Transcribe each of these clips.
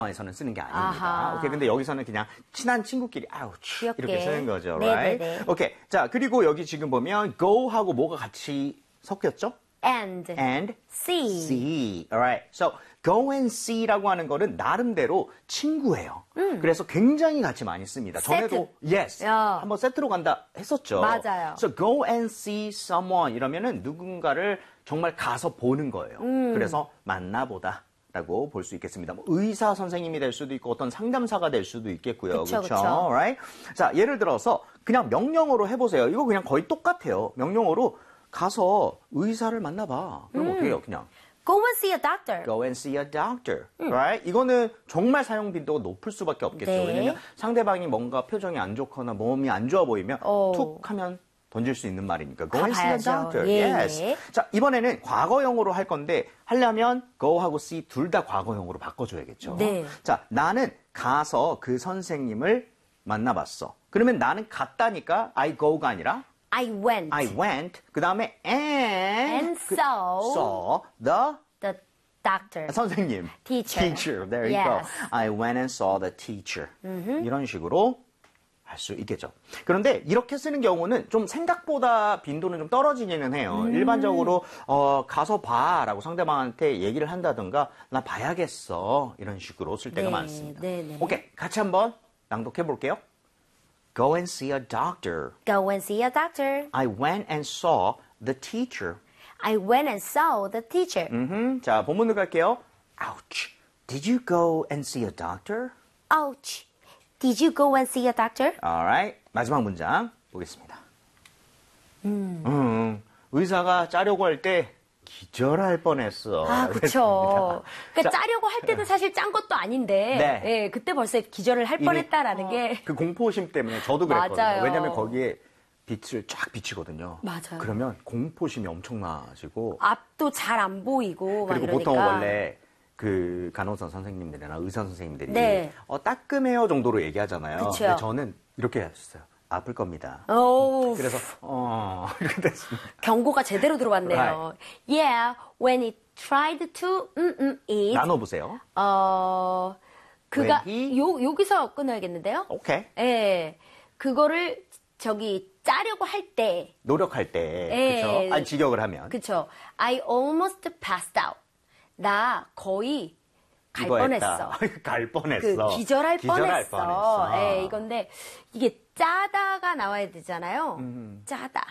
에서는 쓰는 게 아닙니다. 아하. 오케이, 근데 여기서는 그냥 친한 친구끼리 ouch 귀엽게. 이렇게 쓰는 거죠, 네네네. right? 오케이, 자 그리고 여기 지금 보면 go하고 뭐가 같이 섞였죠? And see. see. Alright. So go and see라고 하는 거는 나름대로 친구예요. 그래서 굉장히 같이 많이 씁니다. 전에도 yes. 야. 한번 세트로 간다 했었죠. 맞아요. So go and see someone 이러면은 누군가를 정말 가서 보는 거예요. 그래서 만나보다. 라고 볼 수 있겠습니다. 뭐 의사 선생님이 될 수도 있고 어떤 상담사가 될 수도 있겠고요. 그쵸, 그렇죠? 그쵸. Right? 자, 예를 들어서 그냥 명령어로 해보세요. 이거 그냥 거의 똑같아요. 명령어로 가서 의사를 만나봐. 그럼 어떻게 해요? 그냥 Go and see a doctor. go and see a doctor. Right? 이거는 정말 사용 빈도가 높을 수밖에 없겠죠. 네. 왜냐면 상대방이 뭔가 표정이 안 좋거나 몸이 안 좋아 보이면 툭 하면 던질 수 있는 말이니까. Go and see a 가봐야죠. doctor. 예, Yes. 예. 자, 이번에는 과거형으로 할 건데 하려면 go하고 see 둘 다 과거형으로 바꿔줘야겠죠. 네. 자, 나는 가서 그 선생님을 만나봤어. 그러면 나는 갔다니까 I go가 아니라 I went. I went. 그 다음에 and saw the doctor. 선생님. Teacher. There you Yes. go. I went and saw the teacher. 이런 식으로 할 수 있겠죠. 그런데 이렇게 쓰는 경우는 좀 생각보다 빈도는 좀 떨어지기는 해요. 일반적으로 가서 봐라고 상대방한테 얘기를 한다든가 나 봐야겠어 이런 식으로 쓸 때가 네, 많습니다. 네, 네. 오케이, 같이 한번 낭독해 볼게요. Go and see a doctor. Go and see a doctor. I went and saw the teacher. I went and saw the teacher. 자, 본문으로 갈게요. Ouch. Did you go and see a doctor? Ouch. Did you go and see a doctor? Alright. 마지막 문장 보겠습니다. 의사가 짜려고 할 때 기절할 뻔했어. 아, 그쵸. 그러니까 자, 짜려고 할 때도 사실 짠 것도 아닌데, 네. 예, 그때 벌써 기절을 할 뻔했다라는 게. 그 공포심 때문에 저도 그랬거든요. 맞아요. 왜냐면 거기에 빛을 쫙 비치거든요. 맞아요. 그러면 공포심이 엄청나지고 앞도 잘 안 보이고, 막 그리고 이러니까. 보통 원래 그 간호사 선생님들이나 의사 선생님들이 네. 따끔해요 정도로 얘기하잖아요. 그쵸. 근데 저는 이렇게 했어요. 아플 겁니다. 오, 그래서 이렇게 됐습니다. 경고가 제대로 들어왔네요. Yeah, when he tried to eat. 나눠보세요. 그가 When 여기서 끊어야겠는데요. 오케이. 예, 그거를 짜려고 할 때. 노력할 때, 예. 그렇죠? 아니 직역을 하면 그쵸. I almost passed out. 나 거의 갈 이거 뻔했어. 했다. 갈 뻔했어. 기절할 뻔했어. 뻔했어. 예, 이건데 이게 짜다가 나와야 되잖아요. 짜다.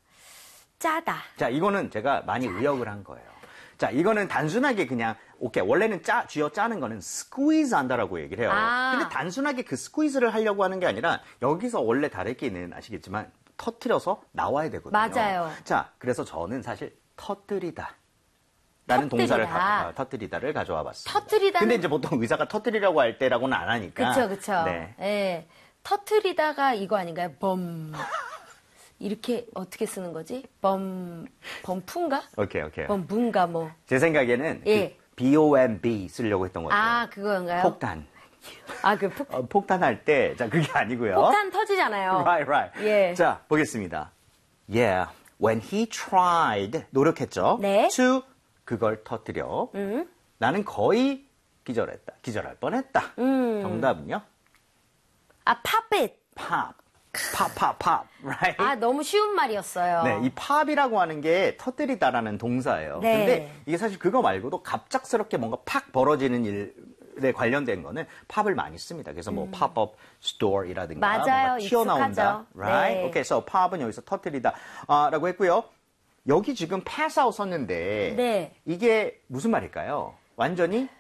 자, 이거는 제가 많이 의역을 한 거예요. 자, 이거는 단순하게 그냥 오케이. 원래는 쥐어 짜는 거는 squeeze 한다라고 얘기를 해요. 아. 근데 단순하게 그 squeeze를 하려고 하는 게 아니라 여기서 원래 다르기는 아시겠지만 터트려서 나와야 되거든요. 맞아요. 자, 그래서 저는 사실 터뜨리다. 라는 동사를 터뜨리다를 가져와 봤습니다. 터뜨리다는- 근데 이제 보통 의사가 터뜨리려고 할 때라고는 안 하니까. 그쵸. 네. 예. 터트리다가 이거 아닌가요? 범. 이렇게 어떻게 쓰는 거지? 범푼가? 오케이. 범분가 뭐. 제 생각에는 예. 그 B-O-M-B 쓰려고 했던 것 같아요. 아, 그건가요? 폭탄. 아, 폭탄할 때, 자, 그게 아니고요. 폭탄 터지잖아요. Right. 예. 자, 보겠습니다. Yeah, when he tried, 노력했죠. 네. to, 그걸 터뜨려. 나는 거의 기절했다. 기절할 뻔했다. 정답은요? 아, pop it. pop, right? 아, 너무 쉬운 말이었어요. 네, 이 팝이라고 하는 게 터뜨리다라는 동사예요. 네. 근데 이게 사실 그거 말고도 갑작스럽게 뭔가 팍 벌어지는 일에 관련된 거는 팝을 많이 씁니다. 그래서 뭐 팝업 스토어이라든가 맞아요. 뭔가 튀어나온다. 익숙하죠. Right? 네. Okay, so 팝은 여기서 터뜨리다 라고 했고요. 여기 지금 pass out 썼는데 네. 이게 무슨 말일까요? 완전히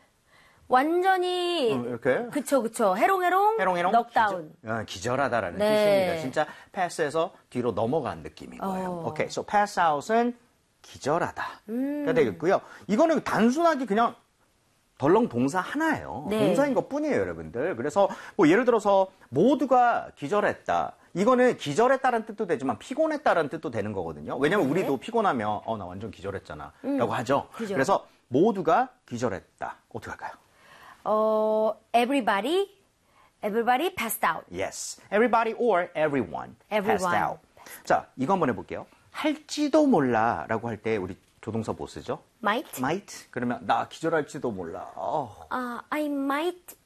이렇게? 그쵸. 해롱해롱. 넉다운. 기절하다라는 네. 뜻입니다. 진짜 패스해서 뒤로 넘어간 느낌인 거예요. 오케이, so pass out은 기절하다가 되겠고요. 이거는 단순하게 그냥 덜렁 동사 하나예요. 네. 동사인 것 뿐이에요, 여러분들. 그래서 뭐 예를 들어서 모두가 기절했다. 이거는 기절했다는 뜻도 되지만 피곤했다는 뜻도 되는 거거든요. 왜냐면 네. 우리도 피곤하면 나 완전 기절했잖아 라고 하죠. 그죠. 그래서 모두가 기절했다. 어떻게 할까요? Everybody passed out. Yes. Everybody or everyone passed Everyone. out. 자, 이거 한번 해볼게요. 할지도 몰라 라고 할 때 우리 조동사 뭐 쓰죠? Might. Might. 그러면 나 기절할지도 몰라. I might